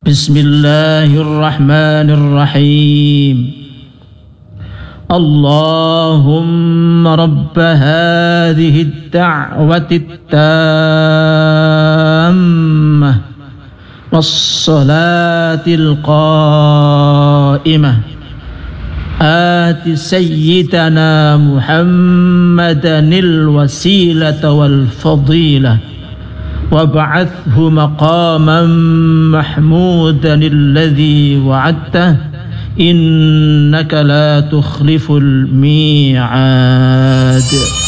بسم الله الرحمن الرحيم اللهم رب هذه الدعوة التامة والصلاة القائمة آت سيدنا محمدا الوسيلة والفضيلة وابعثه مقاما محمودا الذي وعدته إنك لا تخلف الميعاد.